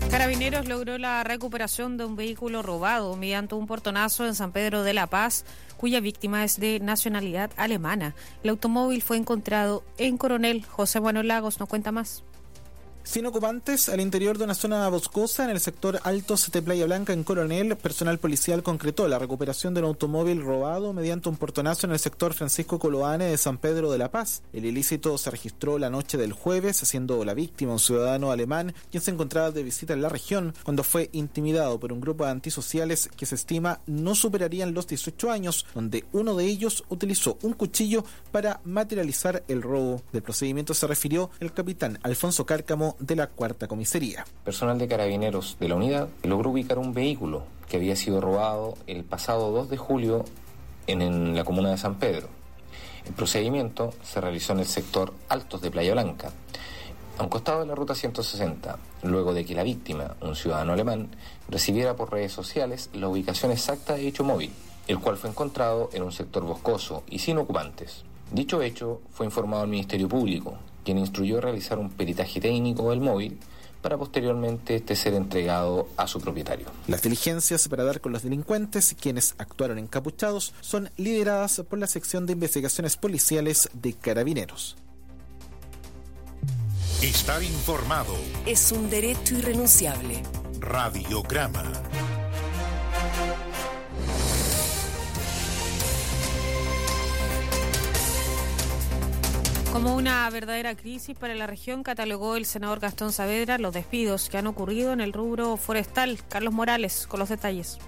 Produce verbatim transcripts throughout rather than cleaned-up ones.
Carabineros logró la recuperación de un vehículo robado mediante un portonazo en San Pedro de la Paz, cuya víctima es de nacionalidad alemana. El automóvil fue encontrado en Coronel. José Manuel Lagos nos cuenta más. Sin ocupantes, al interior de una zona boscosa en el sector Altos de Playa Blanca en Coronel, personal policial concretó la recuperación de un automóvil robado mediante un portonazo en el sector Francisco Coloane de San Pedro de la Paz. El ilícito se registró la noche del jueves, siendo la víctima un ciudadano alemán quien se encontraba de visita en la región cuando fue intimidado por un grupo de antisociales que se estima no superarían los dieciocho años, donde uno de ellos utilizó un cuchillo para materializar el robo. Del procedimiento se refirió el capitán Alfonso Cárcamo de la Cuarta Comisaría. Personal de Carabineros de la unidad logró ubicar un vehículo que había sido robado el pasado dos de julio en, en la comuna de San Pedro. El procedimiento se realizó en el sector Altos de Playa Blanca, a un costado de la ruta ciento sesenta, luego de que la víctima, un ciudadano alemán, recibiera por redes sociales la ubicación exacta de dicho móvil, el cual fue encontrado en un sector boscoso y sin ocupantes. Dicho hecho fue informado al Ministerio Público, quien instruyó realizar un peritaje técnico del móvil para posteriormente este ser entregado a su propietario. Las diligencias para dar con los delincuentes, quienes actuaron encapuchados, son lideradas por la Sección de Investigaciones Policiales de Carabineros. Estar informado es un derecho irrenunciable. Radiograma. Como una verdadera crisis para la región, catalogó el senador Gastón Saavedra los despidos que han ocurrido en el rubro forestal. Carlos Morales, con los detalles.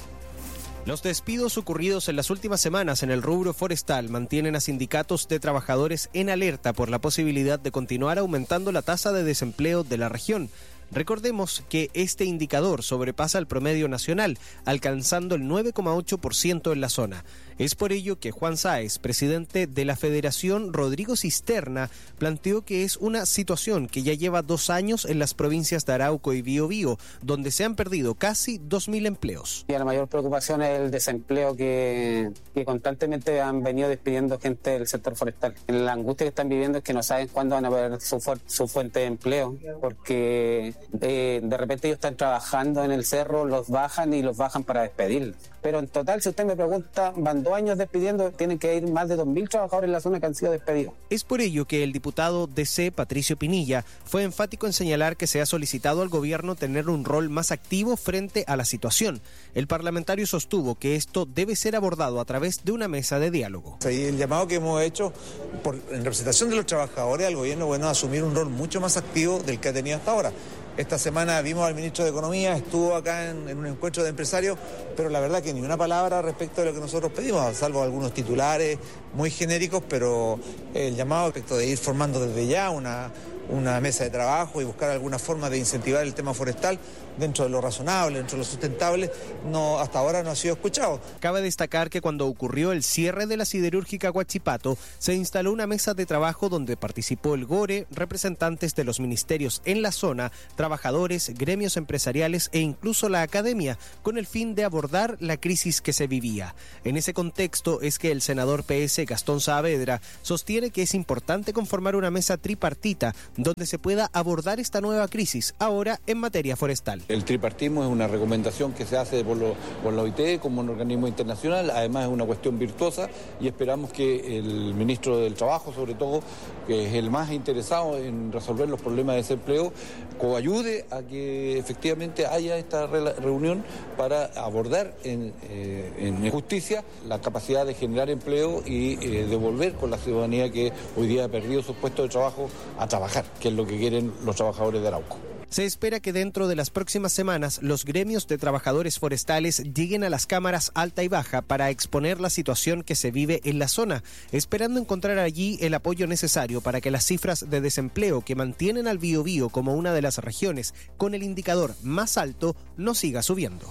Los despidos ocurridos en las últimas semanas en el rubro forestal mantienen a sindicatos de trabajadores en alerta por la posibilidad de continuar aumentando la tasa de desempleo de la región. Recordemos que este indicador sobrepasa el promedio nacional, alcanzando el nueve coma ocho por ciento en la zona. Es por ello que Juan Sáez, presidente de la Federación Rodrigo Cisterna, planteó que es una situación que ya lleva dos años en las provincias de Arauco y Biobío, donde se han perdido casi dos mil empleos. Y la mayor preocupación es el desempleo que, que constantemente han venido despidiendo gente del sector forestal. La angustia que están viviendo es que no saben cuándo van a ver su, fu- su fuente de empleo, porque eh, de repente ellos están trabajando en el cerro, los bajan y los bajan para despedirlos. Pero en total, si usted me pregunta, van dos años despidiendo, tienen que ir más de dos mil trabajadores en la zona que han sido despedidos. Es por ello que el diputado D C, Patricio Pinilla, fue enfático en señalar que se ha solicitado al gobierno tener un rol más activo frente a la situación. El parlamentario sostuvo que esto debe ser abordado a través de una mesa de diálogo. El llamado que hemos hecho por, en representación de los trabajadores al gobierno, bueno, asumir un rol mucho más activo del que ha tenido hasta ahora. Esta semana vimos al ministro de Economía, estuvo acá en, en un encuentro de empresarios, pero la verdad que ni una palabra respecto de lo que nosotros pedimos, salvo algunos titulares muy genéricos, pero el llamado respecto de ir formando desde ya una, una mesa de trabajo y buscar alguna forma de incentivar el tema forestal dentro de lo razonable, dentro de lo sustentable, no, hasta ahora no ha sido escuchado. Cabe destacar que cuando ocurrió el cierre de la siderúrgica Huachipato, se instaló una mesa de trabajo donde participó el GORE, representantes de los ministerios en la zona, trabajadores, gremios empresariales e incluso la academia, con el fin de abordar la crisis que se vivía. En ese contexto es que el senador P S Gastón Saavedra sostiene que es importante conformar una mesa tripartita donde se pueda abordar esta nueva crisis, ahora en materia forestal. El tripartismo es una recomendación que se hace por, lo, por la O I T como un organismo internacional, además es una cuestión virtuosa y esperamos que el ministro del Trabajo, sobre todo, que es el más interesado en resolver los problemas de desempleo, coayude a que efectivamente haya esta re- reunión para abordar en, eh, en justicia la capacidad de generar empleo y eh, devolver con la ciudadanía que hoy día ha perdido sus puestos de trabajo a trabajar, que es lo que quieren los trabajadores de Arauco. Se espera que dentro de las próximas semanas los gremios de trabajadores forestales lleguen a las cámaras alta y baja para exponer la situación que se vive en la zona, esperando encontrar allí el apoyo necesario para que las cifras de desempleo que mantienen al Biobío como una de las regiones con el indicador más alto no siga subiendo.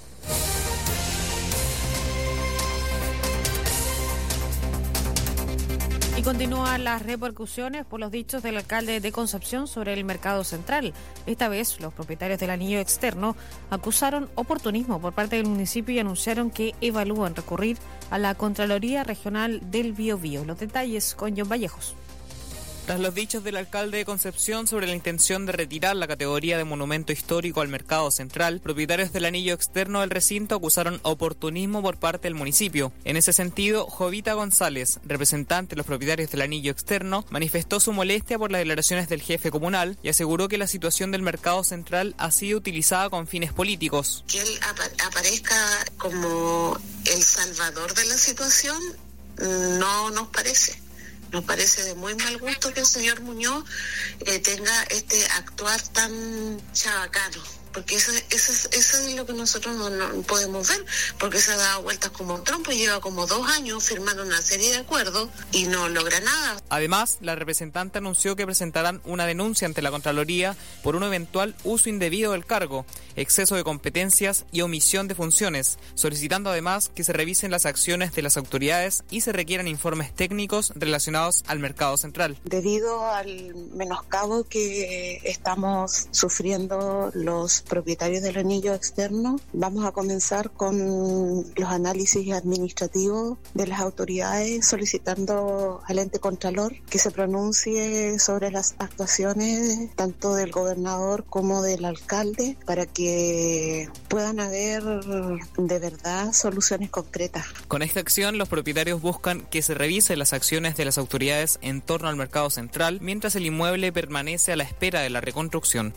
Y continúan las repercusiones por los dichos del alcalde de Concepción sobre el mercado central. Esta vez, los propietarios del anillo externo acusaron oportunismo por parte del municipio y anunciaron que evalúan recurrir a la Contraloría Regional del Biobío. Los detalles con John Vallejos. Tras los dichos del alcalde de Concepción sobre la intención de retirar la categoría de monumento histórico al Mercado Central, propietarios del anillo externo del recinto acusaron oportunismo por parte del municipio. En ese sentido, Jovita González, representante de los propietarios del anillo externo, manifestó su molestia por las declaraciones del jefe comunal y aseguró que la situación del Mercado Central ha sido utilizada con fines políticos. Que él ap- aparezca como el salvador de la situación no nos parece. Nos parece de muy mal gusto que el señor Muñoz eh, tenga este actuar tan chabacano, porque eso, eso, es, eso es lo que nosotros no, no podemos ver, porque se ha dado vueltas como un trompo y lleva como dos años firmando una serie de acuerdos y no logra nada. Además, la representante anunció que presentarán una denuncia ante la Contraloría por un eventual uso indebido del cargo, exceso de competencias y omisión de funciones, solicitando además que se revisen las acciones de las autoridades y se requieran informes técnicos relacionados al Mercado Central. Debido al menoscabo que estamos sufriendo los propietarios del anillo externo, vamos a comenzar con los análisis administrativos de las autoridades, solicitando al ente contralor que se pronuncie sobre las actuaciones tanto del gobernador como del alcalde para que puedan haber de verdad soluciones concretas. Con esta acción, los propietarios buscan que se revisen las acciones de las autoridades en torno al Mercado Central, mientras el inmueble permanece a la espera de la reconstrucción.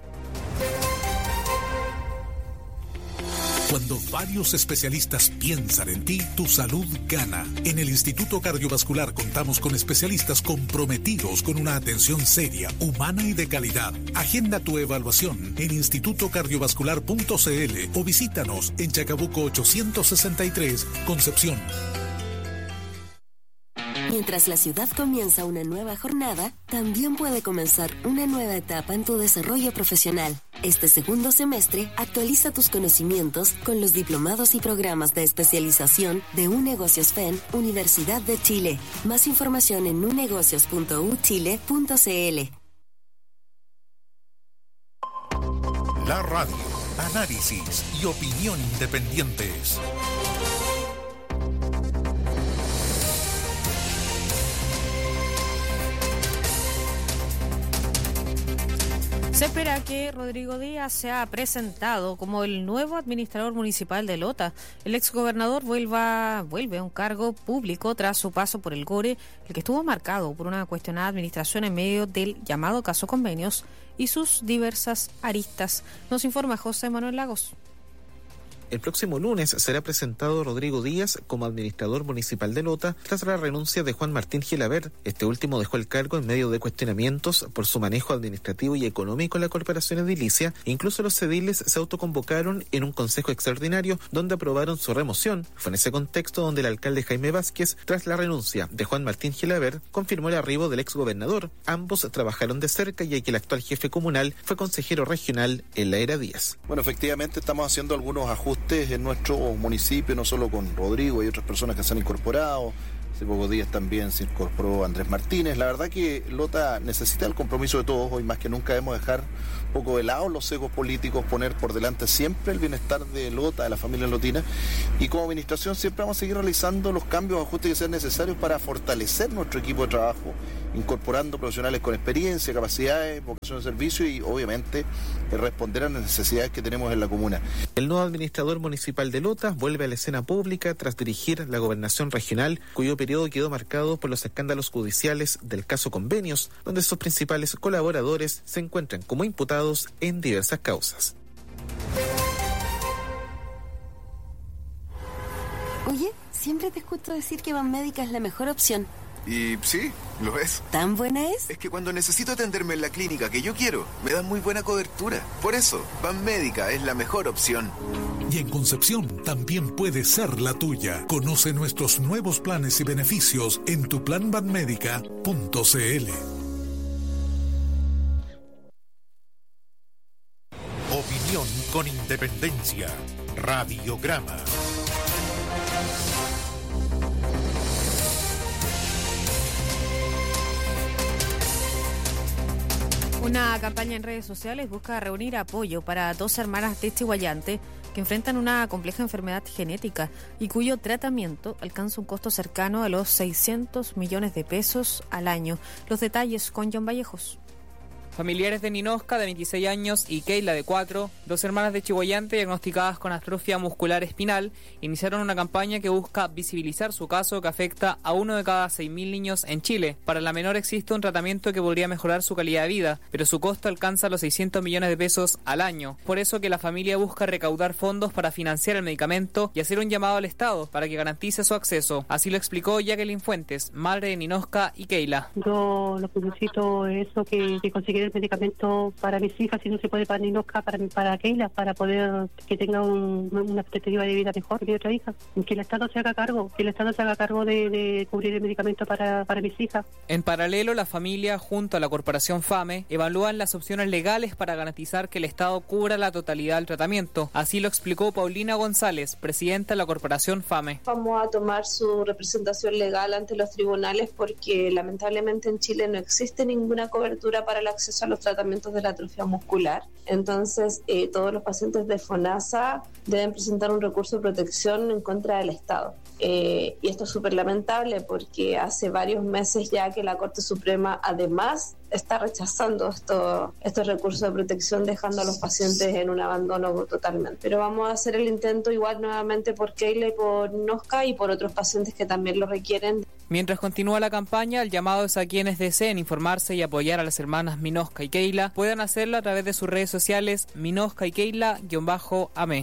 Cuando varios especialistas piensan en ti, tu salud gana. En el Instituto Cardiovascular contamos con especialistas comprometidos con una atención seria, humana y de calidad. Agenda tu evaluación en instituto cardiovascular punto c l o visítanos en Chacabuco ochocientos sesenta y tres, Concepción. Mientras la ciudad comienza una nueva jornada, también puede comenzar una nueva etapa en tu desarrollo profesional. Este segundo semestre, actualiza tus conocimientos con los diplomados y programas de especialización de UNegocios F E N, Universidad de Chile. Más información en unegocios punto u chile punto c l. La radio, análisis y opinión independientes. Se espera que Rodrigo Díaz sea presentado como el nuevo administrador municipal de Lota. El exgobernador vuelva, vuelve a un cargo público tras su paso por el Gore, el que estuvo marcado por una cuestionada administración en medio del llamado caso Convenios y sus diversas aristas. Nos informa José Manuel Lagos. El próximo lunes será presentado Rodrigo Díaz como administrador municipal de Lota tras la renuncia de Juan Martín Gelabert. Este último dejó el cargo en medio de cuestionamientos por su manejo administrativo y económico en la corporación edilicia. Incluso los ediles se autoconvocaron en un consejo extraordinario donde aprobaron su remoción. Fue en ese contexto donde el alcalde Jaime Vázquez, tras la renuncia de Juan Martín Gelabert, confirmó el arribo del exgobernador. Ambos trabajaron de cerca y que el actual jefe comunal fue consejero regional en la era Díaz. Bueno, efectivamente estamos haciendo algunos ajustes en nuestro municipio, no solo con Rodrigo y otras personas que se han incorporado. Hace pocos días también se incorporó Andrés Martínez. La verdad que Lota necesita el compromiso de todos. Hoy más que nunca debemos dejar un poco de lado los egos políticos, poner por delante siempre el bienestar de Lota, de la familia lotina. Y como administración siempre vamos a seguir realizando los cambios o ajustes que sean necesarios para fortalecer nuestro equipo de trabajo, incorporando profesionales con experiencia, capacidades, vocación de servicio y obviamente responder a las necesidades que tenemos en la comuna. El nuevo administrador municipal de Lota vuelve a la escena pública tras dirigir la gobernación regional, cuyo periodo quedó marcado por los escándalos judiciales del caso Convenios, donde sus principales colaboradores se encuentran como imputados en diversas causas. Oye, siempre te escucho decir que Banmédica es la mejor opción. Y sí, lo es. ¿Tan buena es? Es que cuando necesito atenderme en la clínica que yo quiero, me dan muy buena cobertura. Por eso, Banmédica es la mejor opción. Y en Concepción también puede ser la tuya. Conoce nuestros nuevos planes y beneficios en tu plan banmédica punto c l. Opinión con independencia. Radiograma. Una campaña en redes sociales busca reunir apoyo para dos hermanas de Chihuayante que enfrentan una compleja enfermedad genética y cuyo tratamiento alcanza un costo cercano a los seiscientos millones de pesos al año. Los detalles con John Vallejos. Familiares de Ninosca, de veintiséis años, y Keila, de cuatro, dos hermanas de Chihuayante diagnosticadas con atrofia muscular espinal, iniciaron una campaña que busca visibilizar su caso, que afecta a uno de cada seis mil niños en Chile. Para la menor existe un tratamiento que podría mejorar su calidad de vida, pero su costo alcanza los seiscientos millones de pesos al año. Por eso que la familia busca recaudar fondos para financiar el medicamento y hacer un llamado al Estado para que garantice su acceso. Así lo explicó Jacqueline Fuentes, madre de Ninosca y Keila. Yo lo que necesito es eso, que, que conseguir el medicamento para mis hijas, si no se puede para Ninosca, para, para Keila, para poder que tenga un, una expectativa de vida mejor que mi otra hija. Que el Estado se haga cargo, que el Estado se haga cargo de, de cubrir el medicamento para, para mis hijas. En paralelo, la familia, junto a la corporación FAME, evalúan las opciones legales para garantizar que el Estado cubra la totalidad del tratamiento. Así lo explicó Paulina González, presidenta de la corporación FAME. Vamos a tomar su representación legal ante los tribunales porque lamentablemente en Chile no existe ninguna cobertura para el acceso a los tratamientos de la atrofia muscular. Entonces, eh, todos los pacientes de FONASA deben presentar un recurso de protección en contra del Estado. Eh, y esto es súper lamentable porque hace varios meses ya que la Corte Suprema además está rechazando esto, estos recursos de protección, dejando a los pacientes en un abandono totalmente. Pero vamos a hacer el intento igual nuevamente por Keila y por Ninosca y por otros pacientes que también lo requieren. Mientras continúa la campaña, el llamado es a quienes deseen informarse y apoyar a las hermanas Ninosca y Keila, puedan hacerlo a través de sus redes sociales Ninosca y Keila-ame.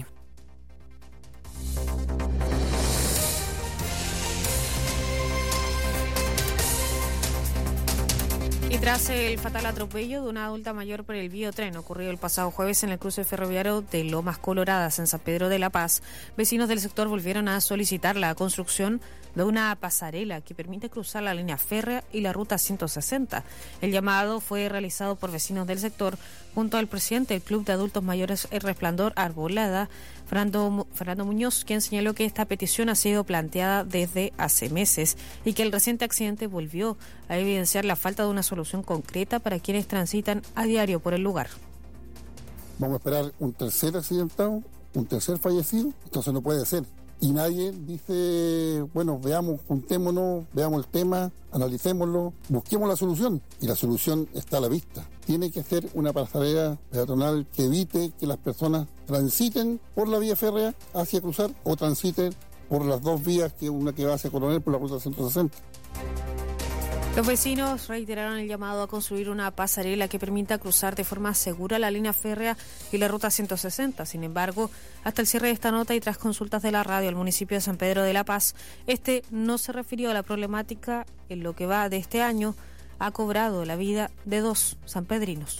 Y tras el fatal atropello de una adulta mayor por el biotren ocurrido el pasado jueves en el cruce ferroviario de Lomas Coloradas en San Pedro de la Paz, vecinos del sector volvieron a solicitar la construcción de una pasarela que permite cruzar la línea férrea y la ruta ciento sesenta. El llamado fue realizado por vecinos del sector junto al presidente del Club de Adultos Mayores El Resplandor Arbolada, Fernando, Fernando Muñoz, quien señaló que esta petición ha sido planteada desde hace meses y que el reciente accidente volvió a evidenciar la falta de una solución concreta para quienes transitan a diario por el lugar. Vamos a esperar un tercer accidentado, un tercer fallecido, entonces no puede ser. Y nadie dice, bueno, veamos, juntémonos, veamos el tema, analicémoslo, busquemos la solución. Y la solución está a la vista. Tiene que ser una pasarela peatonal que evite que las personas transiten por la vía férrea hacia cruzar o transiten por las dos vías, que una que va hacia Coronel por la ruta ciento sesenta. Los vecinos reiteraron el llamado a construir una pasarela que permita cruzar de forma segura la línea férrea y la ruta ciento sesenta. Sin embargo, hasta el cierre de esta nota y tras consultas de la radio al municipio de San Pedro de la Paz, este no se refirió a la problemática. En lo que va de este año ha cobrado la vida de dos sanpedrinos.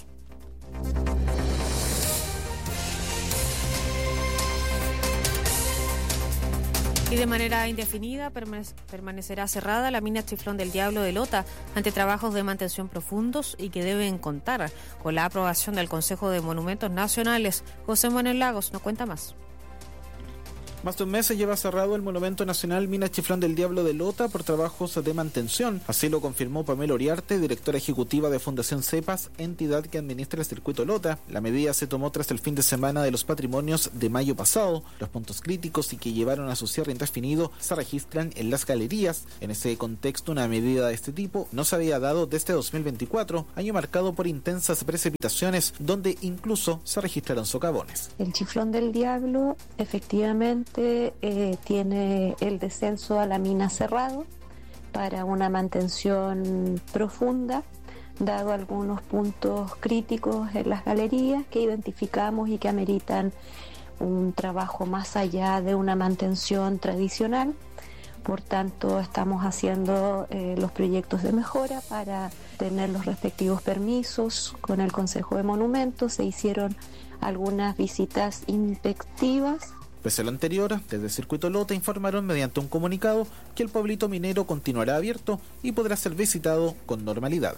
Y de manera indefinida permanecerá cerrada la mina Chiflón del Diablo de Lota ante trabajos de mantención profundos y que deben contar con la aprobación del Consejo de Monumentos Nacionales. José Manuel Lagos nos cuenta más. Más de un mes se lleva cerrado el Monumento Nacional Mina Chiflón del Diablo de Lota por trabajos de mantención. Así lo confirmó Pamela Oriarte, directora ejecutiva de Fundación CEPAS, entidad que administra el circuito Lota. La medida se tomó tras el fin de semana de los patrimonios de mayo pasado. Los puntos críticos y que llevaron a su cierre indefinido se registran en las galerías. En ese contexto, una medida de este tipo no se había dado desde dos mil veinticuatro, año marcado por intensas precipitaciones, donde incluso se registraron socavones. El Chiflón del Diablo, efectivamente, Eh, tiene el descenso a la mina cerrado para una mantención profunda, dado algunos puntos críticos en las galerías que identificamos y que ameritan un trabajo más allá de una mantención tradicional. Por tanto, estamos haciendo eh, los proyectos de mejora para tener los respectivos permisos con el Consejo de Monumentos. Se hicieron algunas visitas inspectivas. Pese a lo anterior, desde Circuito Lota informaron mediante un comunicado que el pueblito minero continuará abierto y podrá ser visitado con normalidad.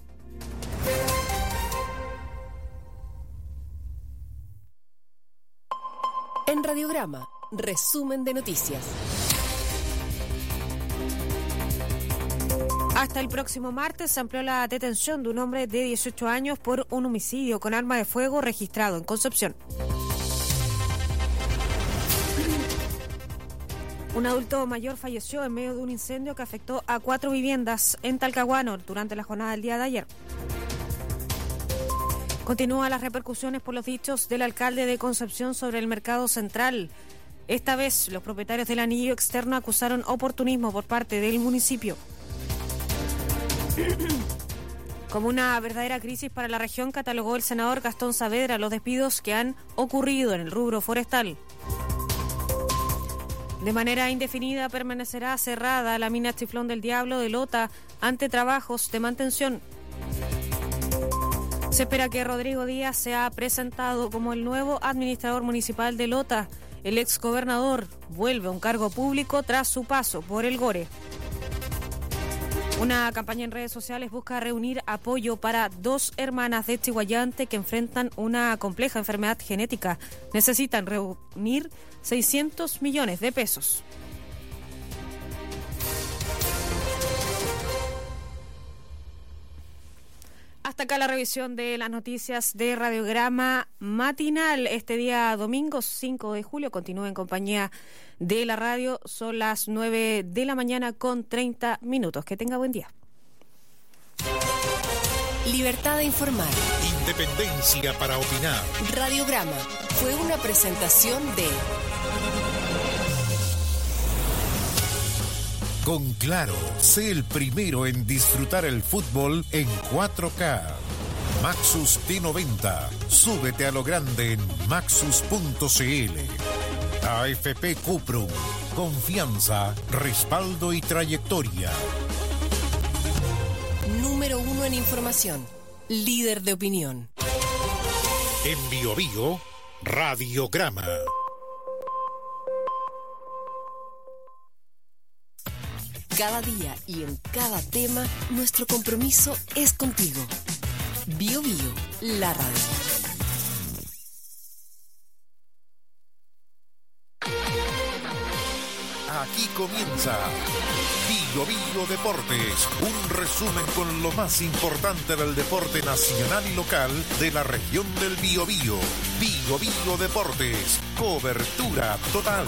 En Radiograma, resumen de noticias. Hasta el próximo martes se amplió la detención de un hombre de dieciocho años por un homicidio con arma de fuego registrado en Concepción. Un adulto mayor falleció en medio de un incendio que afectó a cuatro viviendas en Talcahuano durante la jornada del día de ayer. Continúan las repercusiones por los dichos del alcalde de Concepción sobre el mercado central. Esta vez, los propietarios del anillo externo acusaron oportunismo por parte del municipio. Como una verdadera crisis para la región, catalogó el senador Gastón Saavedra los despidos que han ocurrido en el rubro forestal. De manera indefinida permanecerá cerrada la mina Chiflón del Diablo de Lota ante trabajos de mantención. Se espera que Rodrigo Díaz sea presentado como el nuevo administrador municipal de Lota. El exgobernador vuelve a un cargo público tras su paso por el Gore. Una campaña en redes sociales busca reunir apoyo para dos hermanas de Chihuayante que enfrentan una compleja enfermedad genética. Necesitan reunir seiscientos millones de pesos. Hasta acá la revisión de las noticias de Radiograma Matinal. Este día domingo cinco de julio continúa en compañía de la radio. Son las nueve de la mañana con treinta minutos. Que tenga buen día. Libertad de informar. Independencia para opinar. Radiograma fue una presentación de... Con Claro, sé el primero en disfrutar el fútbol en cuatro K. Maxus T noventa. Súbete a lo grande en maxus punto c l. A F P Cuprum. Confianza, respaldo y trayectoria. Número uno en información. Líder de opinión. En Bio Bio, Radiograma. Cada día y en cada tema, nuestro compromiso es contigo. Bio Bio, la radio. Aquí comienza Bio Bio Deportes, un resumen con lo más importante del deporte nacional y local de la región del Biobío. Bio Bio Deportes, cobertura total.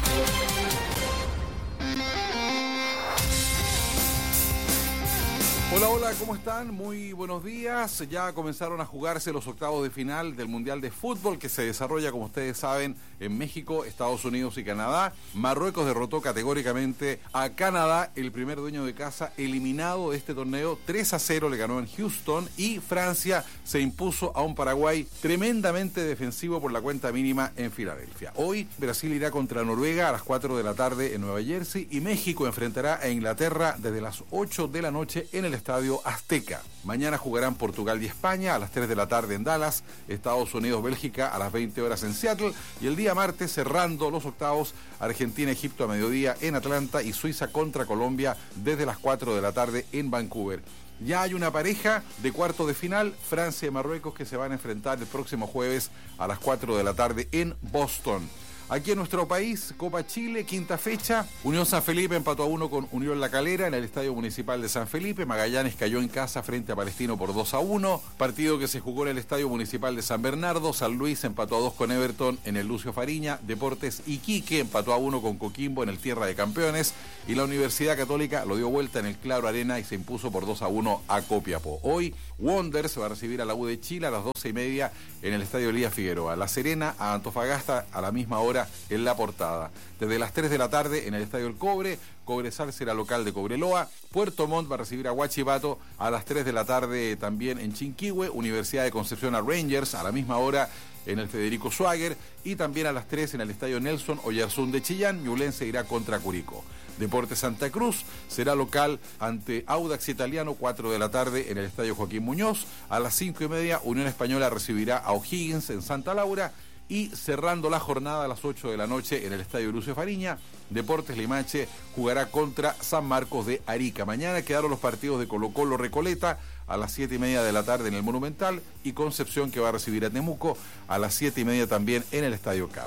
Hola, hola, ¿cómo están? Muy buenos días. Ya comenzaron a jugarse los octavos de final del Mundial de Fútbol que se desarrolla, como ustedes saben, en México, Estados Unidos y Canadá. Marruecos derrotó categóricamente a Canadá, el primer dueño de casa eliminado de este torneo. tres a cero le ganó en Houston, y Francia se impuso a un Paraguay tremendamente defensivo por la cuenta mínima en Filadelfia. Hoy Brasil irá contra Noruega a las cuatro de la tarde en Nueva Jersey, y México enfrentará a Inglaterra desde las ocho de la noche en el Estadio Azteca. Mañana jugarán Portugal y España a las tres de la tarde en Dallas, Estados Unidos-Bélgica a las veinte horas en Seattle, y el día martes, cerrando los octavos, Argentina-Egipto a mediodía en Atlanta y Suiza contra Colombia desde las cuatro de la tarde en Vancouver. Ya hay una pareja de cuarto de final, Francia y Marruecos, que se van a enfrentar el próximo jueves a las cuatro de la tarde en Boston. Aquí en nuestro país, Copa Chile, quinta fecha. Unión San Felipe empató a uno con Unión La Calera en el Estadio Municipal de San Felipe. Magallanes cayó en casa frente a Palestino por dos a uno. Partido que se jugó en el Estadio Municipal de San Bernardo. San Luis empató a dos con Everton en el Lucio Fariña. Deportes Iquique empató a uno con Coquimbo en el Tierra de Campeones. Y la Universidad Católica lo dio vuelta en el Claro Arena y se impuso por dos a uno a Copiapó. Hoy, Wander se va a recibir a la U de Chile a las doce y media en el Estadio Elías Figueroa. La Serena a Antofagasta a la misma hora en La Portada. Desde las tres de la tarde en el Estadio El Cobre, Cobresal será local de Cobreloa. Puerto Montt va a recibir a Huachipato a las tres de la tarde también en Chinquihue. Universidad de Concepción a Rangers a la misma hora en el Federico Schwager, y también a las tres en el Estadio Nelson Oyarzún de Chillán. Ñublense irá contra Curicó. Deportes Santa Cruz será local ante Audax Italiano, cuatro de la tarde en el Estadio Joaquín Muñoz. A las cinco y media, Unión Española recibirá a O'Higgins en Santa Laura. Y cerrando la jornada a las ocho de la noche en el Estadio Lucio Fariña, Deportes Limache jugará contra San Marcos de Arica. Mañana quedaron los partidos de Colo Colo Recoleta a las siete y media de la tarde en el Monumental, y Concepción, que va a recibir a Temuco, a las siete y media también en el Estadio Cap.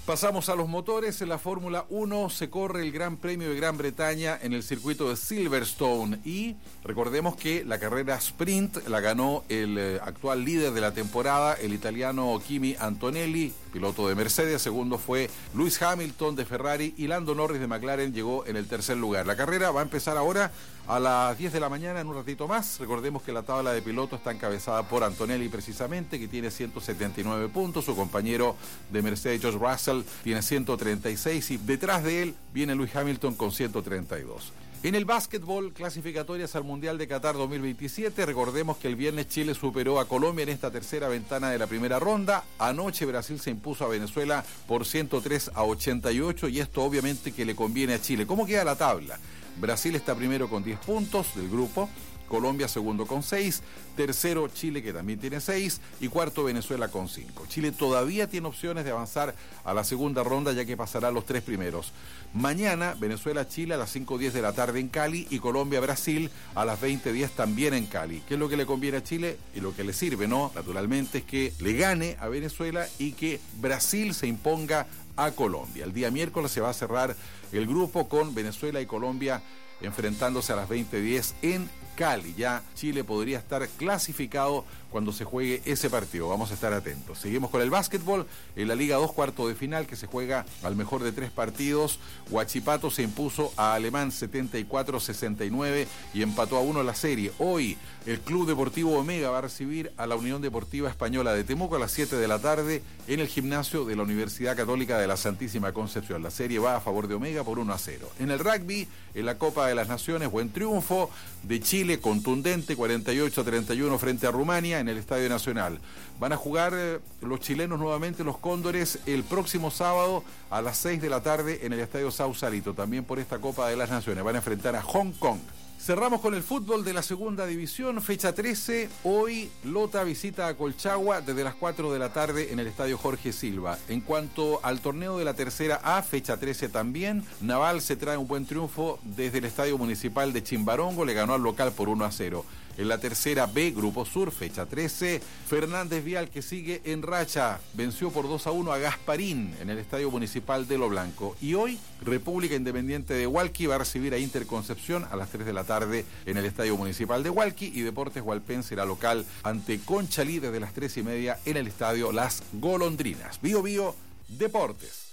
Pasamos a los motores. En la Fórmula uno se corre el Gran Premio de Gran Bretaña en el circuito de Silverstone y recordemos que la carrera sprint la ganó el eh, actual líder de la temporada, el italiano Kimi Antonelli, piloto de Mercedes. Segundo fue Lewis Hamilton de Ferrari y Lando Norris de McLaren llegó en el tercer lugar. La carrera va a empezar ahora a las diez de la mañana, en un ratito más. Recordemos que la tabla de pilotos está encabezada por Antonelli precisamente, que tiene ciento setenta y nueve puntos. Su compañero de Mercedes, George Russell, tiene ciento treinta y seis y detrás de él viene Lewis Hamilton con ciento treinta y dos. En el básquetbol, clasificatorias al Mundial de Qatar dos mil veintisiete, recordemos que el viernes Chile superó a Colombia en esta tercera ventana de la primera ronda. Anoche Brasil se impuso a Venezuela por ciento tres a ochenta y ocho y esto obviamente que le conviene a Chile. ¿Cómo queda la tabla? Brasil está primero con diez puntos del grupo, Colombia segundo con seis, tercero Chile que también tiene seis y cuarto Venezuela con cinco. Chile todavía tiene opciones de avanzar a la segunda ronda ya que pasará a los tres primeros. Mañana Venezuela-Chile a las cinco diez de la tarde en Cali y Colombia-Brasil a las veinte diez también en Cali. ¿Qué es lo que le conviene a Chile? Y lo que le sirve, ¿no? Naturalmente es que le gane a Venezuela y que Brasil se imponga a Colombia. El día miércoles se va a cerrar el grupo con Venezuela y Colombia enfrentándose a las veinte diez en Cali. Ya Chile podría estar clasificado cuando se juegue ese partido. Vamos a estar atentos. Seguimos con el básquetbol. En la Liga dos, cuarto de final, que se juega al mejor de tres partidos. Huachipato se impuso a Alemán setenta y cuatro a sesenta y nueve y empató a uno la serie. Hoy el Club Deportivo Omega va a recibir a la Unión Deportiva Española de Temuco a las siete de la tarde en el gimnasio de la Universidad Católica de la Santísima Concepción. La serie va a favor de Omega por uno a cero. En el rugby, en la Copa de las Naciones, buen triunfo de Chile, contundente, cuarenta y ocho a treinta y uno frente a Rumania en el Estadio Nacional. Van a jugar eh, los chilenos nuevamente, los Cóndores, el próximo sábado a las seis de la tarde en el Estadio Sausalito, también por esta Copa de las Naciones. Van a enfrentar a Hong Kong. Cerramos con el fútbol de la segunda división, fecha trece. Hoy Lota visita a Colchagua desde las cuatro de la tarde en el estadio Jorge Silva. En cuanto al torneo de la tercera A, fecha trece también, Naval se trae un buen triunfo desde el estadio municipal de Chimbarongo, le ganó al local por uno a cero. En la tercera B, Grupo Sur, fecha trece, Fernández Vial, que sigue en racha, venció por dos a uno a Gasparín en el Estadio Municipal de Lo Blanco. Y hoy, República Independiente de Hualqui va a recibir a Interconcepción a las tres de la tarde en el Estadio Municipal de Hualqui y Deportes Hualpén será local ante Conchalí desde las tres y media en el Estadio Las Golondrinas. Bío Bío Deportes.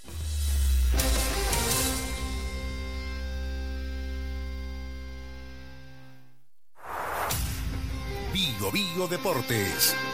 Bío Bío Deportes.